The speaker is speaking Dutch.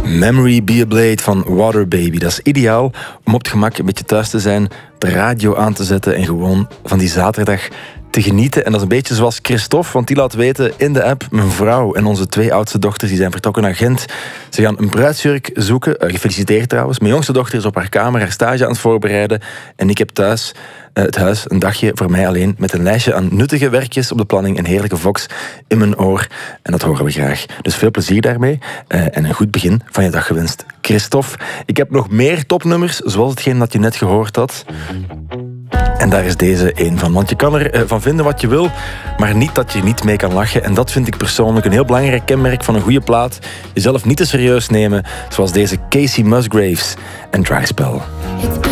Memory Be a Blade van Water Baby. Dat is ideaal om op het gemak een beetje thuis te zijn, de radio aan te zetten en gewoon van die zaterdag te genieten. En dat is een beetje zoals Christophe, want die laat weten in de app: mijn vrouw en onze 2 oudste dochters die zijn vertrokken naar Gent. Ze gaan een bruidsjurk zoeken. Gefeliciteerd trouwens. Mijn jongste dochter is op haar kamer haar stage aan het voorbereiden. En ik heb thuis het huis een dagje voor mij alleen met een lijstje aan nuttige werkjes op de planning, een heerlijke Vox in mijn oor. En dat horen we graag. Dus veel plezier daarmee en een goed begin van je dag gewenst, Christophe. Ik heb nog meer topnummers, zoals hetgeen dat je net gehoord had. En daar is deze één van. Want je kan er van vinden wat je wil, maar niet dat je niet mee kan lachen. En dat vind ik persoonlijk een heel belangrijk kenmerk van een goede plaat. Jezelf niet te serieus nemen, zoals deze Casey Musgraves en Dry Spell.